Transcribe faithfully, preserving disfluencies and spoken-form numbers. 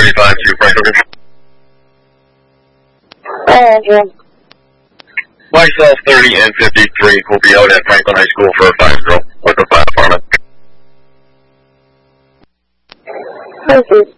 thirty-five to Franklin. Oh, yeah. Myself, thirty and fifty-three will be out at Franklin High School for a five girl with a fire department. Thank you.